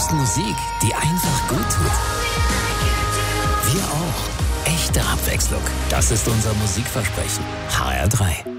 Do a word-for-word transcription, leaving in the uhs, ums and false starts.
hörst Musik, die einfach gut tut. Wir auch. Echte Abwechslung. Das ist unser Musikversprechen. H R drei.